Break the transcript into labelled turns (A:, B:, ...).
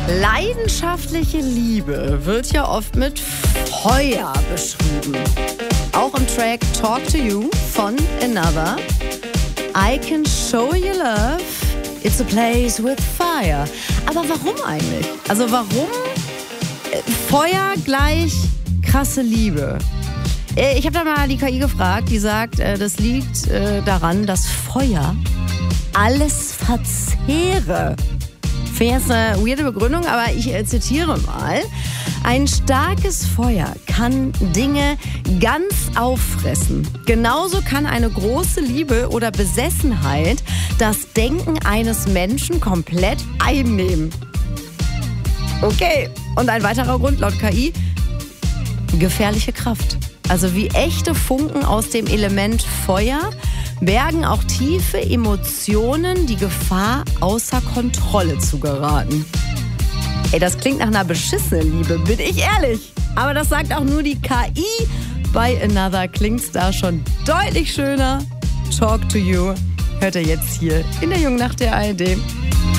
A: Leidenschaftliche Liebe wird ja oft mit Feuer beschrieben. Auch im Track Talk to You von Another. I can show you love, it's a place with fire. Aber warum eigentlich? Also warum Feuer gleich krasse Liebe? Ich habe da mal die KI gefragt, die sagt, das liegt daran, dass Feuer alles verzehre. Finde ich jetzt eine weirde Begründung, aber ich zitiere mal. Ein starkes Feuer kann Dinge ganz auffressen. Genauso kann eine große Liebe oder Besessenheit das Denken eines Menschen komplett einnehmen. Okay, und ein weiterer Grund laut KI, gefährliche Kraft. Also wie echte Funken aus dem Element Feuer bergen auch tiefe Emotionen die Gefahr, außer Kontrolle zu geraten. Ey, das klingt nach einer beschissenen Liebe, bin ich ehrlich. Aber das sagt auch nur die KI. Bei Another klingt's da schon deutlich schöner. Talk to You hört ihr jetzt hier in der Jungen Nacht der ARD.